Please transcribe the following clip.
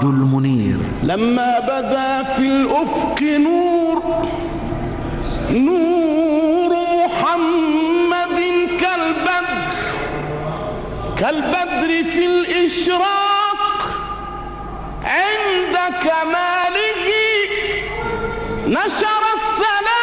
السراج المنير. لما بدا في الأفق نور محمد كالبدر في الإشراق عند كماله نشر السلام